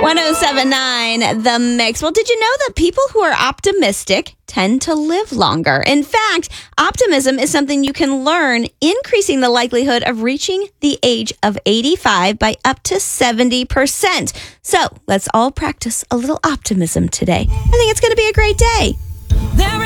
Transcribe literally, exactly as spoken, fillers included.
ten seventy-nine The Mix. Well, did you know that people who are optimistic tend to live longer? In fact, optimism is something you can learn, increasing the likelihood of reaching the age of eighty-five by up to seventy percent. So let's all practice a little optimism today. I think it's going to be a great day.